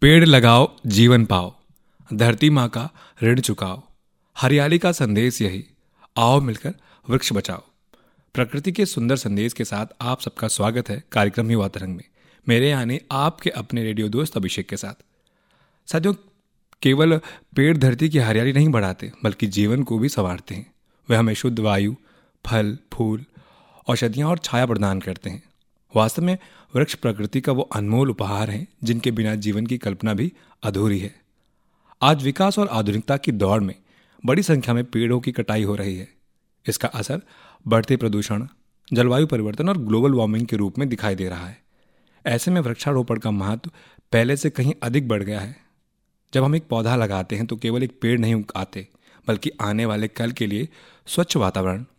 पेड़ लगाओ जीवन पाओ, धरती माँ का ऋण चुकाओ। हरियाली का संदेश यही, आओ मिलकर वृक्ष बचाओ। प्रकृति के सुंदर संदेश के साथ आप सबका स्वागत है कार्यक्रम युवा तरंग में, मेरे यानी आपके अपने रेडियो दोस्त अभिषेक के साथ। साथियों, केवल पेड़ धरती की हरियाली नहीं बढ़ाते बल्कि जीवन को भी संवारते हैं। वे हमें शुद्ध वायु, फल, फूल, औषधियाँ और छाया प्रदान करते हैं। वास्तव में वृक्ष प्रकृति का वो अनमोल उपहार हैं जिनके बिना जीवन की कल्पना भी अधूरी है। आज विकास और आधुनिकता की दौड़ में बड़ी संख्या में पेड़ों की कटाई हो रही है। इसका असर बढ़ते प्रदूषण, जलवायु परिवर्तन और ग्लोबल वार्मिंग के रूप में दिखाई दे रहा है। ऐसे में वृक्षारोपण का महत्व पहले से कहीं अधिक बढ़ गया है। जब हम एक पौधा लगाते हैं तो केवल एक पेड़ नहीं उगाते बल्कि आने वाले कल के लिए स्वच्छ वातावरण,